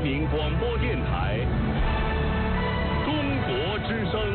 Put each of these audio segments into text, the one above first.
民广播电台中国之声。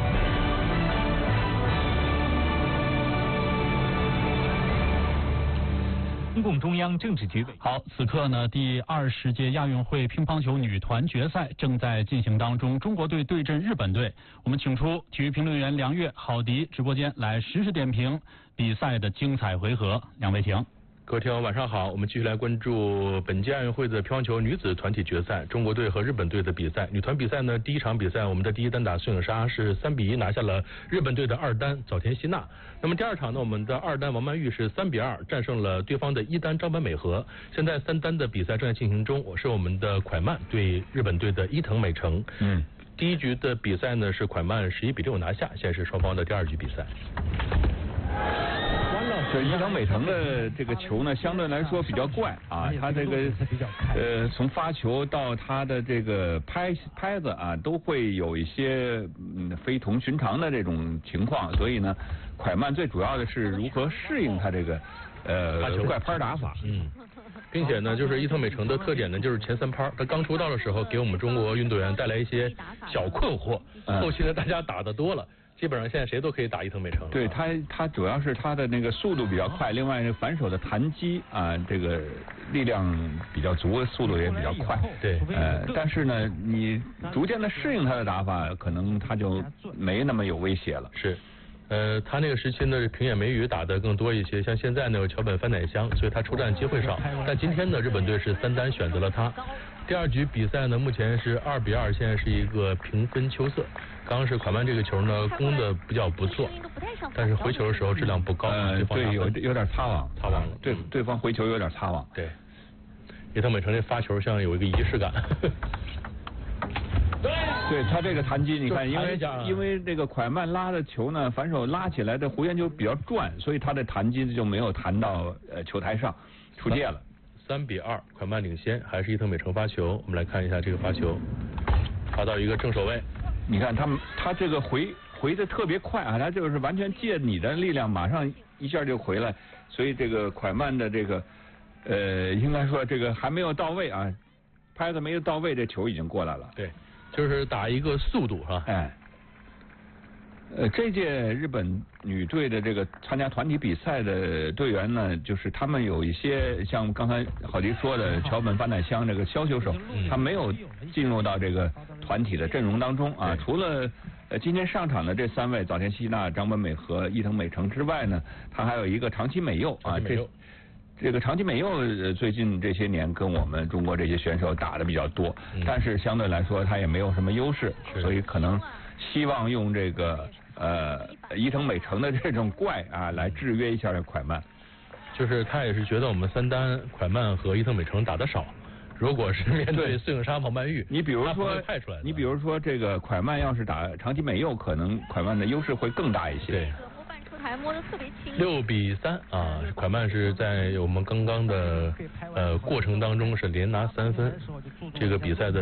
中共中央政治局委。好，此刻呢，第20届亚运会乒乓球女团决赛正在进行当中，中国队对阵日本队。我们请出体育评论员梁月、郝迪直播间来实时点评比赛的精彩回合。两位请。 各位听友晚上好，我们继续来关注本届亚运会的乒乓球女子团体决赛，中国队和日本队的比赛。女团比赛呢，第一场比赛我们的第一单打孙颖莎是3-1拿下了日本队的二单早田希娜。那么第二场呢，我们的二单王曼玉是3-2战胜了对方的一单张本美和。现在三单的比赛正在进行中，是我们的蒯曼对日本队的伊藤美诚。第一局的比赛呢是蒯曼11-6拿下，现在是双方的第二局比赛。 这伊藤美诚的这个球呢，相对来说比较怪啊，他这个从发球到他的这个拍子啊，都会有一些非同寻常的这种情况，所以呢，蒯曼最主要的是如何适应他这个怪拍打法。 并且呢，就是伊藤美诚的特点呢，就是前三拍，他刚出道的时候给我们中国运动员带来一些小困惑，后期呢大家打得多了。基本上现在谁都可以打伊藤美诚。 对他主要是他的那个速度比较快，另外反手的弹击啊，这个力量比较足，速度也比较快。 对， 但是呢，你逐渐的适应他的打法，可能他就没那么有威胁了。 是。他那个时期呢，平野美宇打的更多一些，像现在呢有桥本帆乃香，所以他出战机会少。但今天呢，日本队是三单选择了他。第二局比赛呢，目前是2-2，现在是一个平分秋色。刚刚是蒯曼这个球呢攻的比较不错，但是回球的时候质量不高。 对，有点擦网了。 对方回球有点擦网。 对，伊藤美诚这发球像有一个仪式感。 对他这个弹击，你看，因为这个蒯曼拉的球呢，反手拉起来的弧线就比较转，所以他的弹击就没有弹到球台上，出界了。 3-2，蒯曼领先，还是伊藤美诚发球。我们来看一下这个发球，发到一个正手位。 你看他这个回的特别快啊，他就是完全借你的力量，马上一下就回来，所以这个蒯曼的这个应该说这个还没有到位啊，拍子没有到位，这球已经过来了。 对。就是打一个速度哈。 这届日本女队的这个参加团体比赛的队员呢，就是他们有一些像刚才郝迪说的桥本帆乃香这个削球手，他没有进入到这个团体的阵容当中啊。除了今天上场的这3位早田希娜、张本美和伊藤美诚之外呢，他还有一个长崎美佑啊。这个长崎美佑最近这些年跟我们中国这些选手打的比较多，但是相对来说他也没有什么优势，所以可能希望用这个伊藤美诚的这种怪啊来制约一下蒯曼。 就是他也是觉得我们三单蒯曼和伊藤美诚打得少，如果是面对孙颖莎、王曼玉， 你比如说这个蒯曼要是打长崎美佑，可能蒯曼的优势会更大一些。 对。 还摸得特别轻。 6-3啊，蒯曼是在我们刚刚的过程当中是连拿3分，这个比赛的